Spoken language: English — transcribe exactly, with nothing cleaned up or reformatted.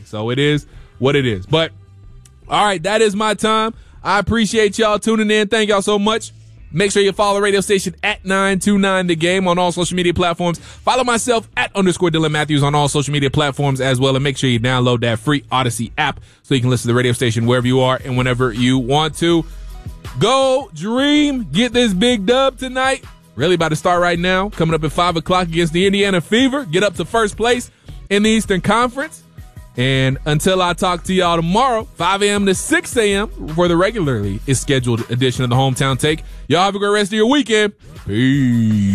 So it is what it is. But, all right, that is my time. I appreciate y'all tuning in. Thank y'all so much. Make sure you follow the radio station at nine two nine The Game on all social media platforms. Follow myself at underscore Dylan Matthews on all social media platforms as well. And make sure you download that free Odyssey app so you can listen to the radio station wherever you are and whenever you want to. Go Dream. Get this big dub tonight. Really about to start right now. Coming up at five o'clock against the Indiana Fever. Get up to first place in the Eastern Conference. And until I talk to y'all tomorrow, five a.m. to six a.m. for the regularly scheduled edition of the Hometown Take, y'all have a great rest of your weekend. Peace.